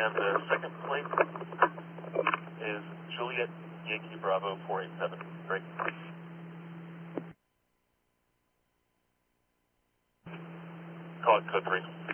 And the second plate is Juliet Yankee Bravo 487. Great. Call it code 3.